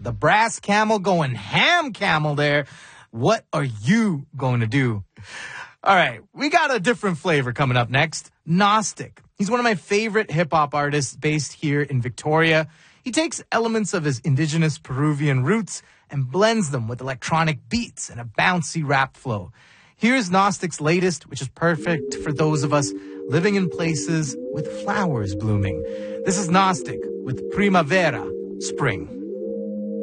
The Brass Camel going ham camel there. What are you going to do? All right, we got a different flavor coming up next. Gnostic. He's one of my favorite hip-hop artists based here in Victoria. He takes elements of his indigenous Peruvian roots and blends them with electronic beats and a bouncy rap flow. Here's Gnostic's latest, which is perfect for those of us living in places with flowers blooming. This is Gnostic with Primavera, Spring.